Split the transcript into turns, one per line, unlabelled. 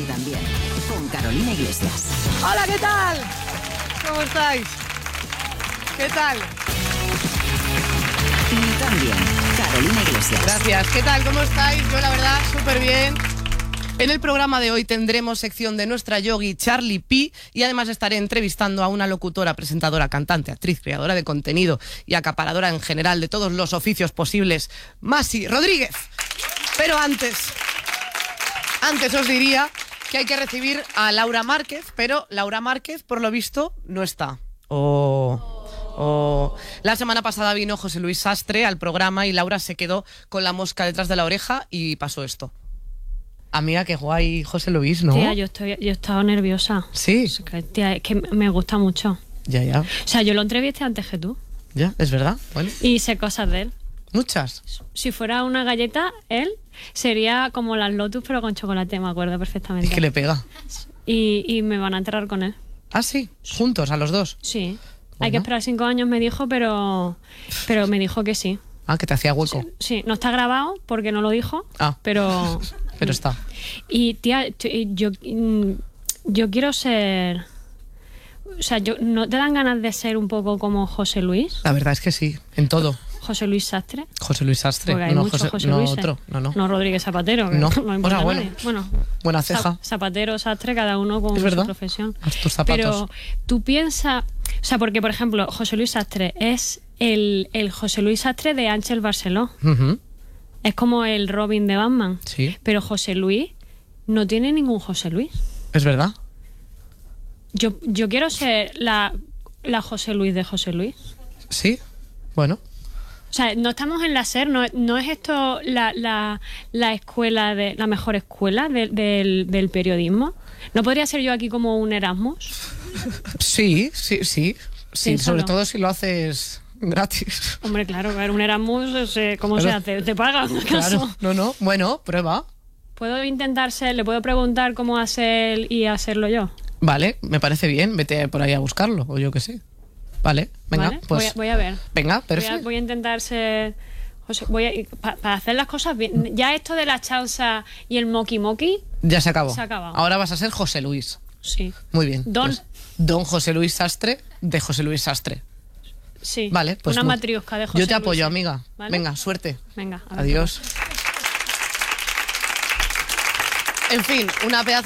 Tony también, con Carolina Iglesias.
Hola, ¿qué tal? ¿Cómo estáis? ¿Qué tal?
Y también, Carolina Iglesias.
Gracias. ¿Qué tal? ¿Cómo estáis? Yo, la verdad, súper bien. En el programa de hoy tendremos sección de nuestra yogi Charlie P y además estaré entrevistando a una locutora, presentadora, cantante, actriz, creadora de contenido y acaparadora en general de todos los oficios posibles, Masi Rodríguez. Pero antes os diría que hay que recibir a Laura Márquez, pero Laura Márquez, por lo visto, no está. La semana pasada vino José Luis Sastre al programa y Laura se quedó con la mosca detrás de la oreja y pasó esto. Amiga, qué guay José Luis, ¿no?
Tía, yo he estado nerviosa.
Sí.
Tía, es que me gusta mucho.
Ya.
O sea, yo lo entrevisté antes que tú.
Ya, es verdad. Bueno.
Y sé cosas de él.
Muchas.
Si fuera una galleta, él sería como las Lotus, pero con chocolate, me acuerdo perfectamente.
Es que le pega.
Y me van a enterrar con él.
Ah, sí. Juntos, a los dos.
Sí.
Bueno.
Hay que esperar 5 años, me dijo, pero me dijo que sí.
Ah, que te hacía hueco.
Sí, no está grabado porque no lo dijo, pero
está.
Y tía, yo quiero ser... O sea, ¿no te dan ganas de ser un poco como José Luis?
La verdad es que sí, en todo.
José Luis Sastre.
José Luis Sastre.
Porque hay muchos José Luises.
Otro. No.
No Rodríguez Zapatero.
No.
importa
Bueno.
nadie. Bueno,
buena ceja.
Zapatero, Sastre, cada uno con
es
su profesión.
Haz tus zapatos.
Pero tú piensas... O sea, porque, por ejemplo, José Luis Sastre es el José Luis Sastre de Ángel Barceló.
Uh-huh.
Es como el Robin de Batman.
Sí.
Pero José Luis no tiene ningún José Luis.
Es verdad.
Yo quiero ser la José Luis de José Luis.
Sí, bueno.
O sea, no estamos en la SER, no es esto la escuela, la mejor escuela del periodismo. ¿No podría ser yo aquí como un Erasmus?
Sí, sobre todo si lo haces gratis.
Hombre, claro, a ver, un Erasmus, ¿cómo se hace? ¿Te pagan?
Claro, no, bueno, prueba.
¿Puedo intentar le puedo preguntar cómo hacer y hacerlo yo?
Vale, me parece bien, vete por ahí a buscarlo, o yo qué sé. Vale, venga,
¿Vale?
pues...
Voy a ver.
Venga, perfecto.
Voy a intentar ser... para hacer las cosas bien. Ya esto de la chausa y el moki-moki...
Ya se acabó.
Se ha acabado.
Ahora vas a ser José Luis.
Sí.
Muy bien.
Don.
Pues, Don José Luis Sastre de José Luis Sastre.
Sí.
Vale, pues...
Una matriosca de José
Yo te apoyo,
Luis.
amiga.
¿Vale?
Venga, suerte.
Venga.
Adiós. En fin, una pedazo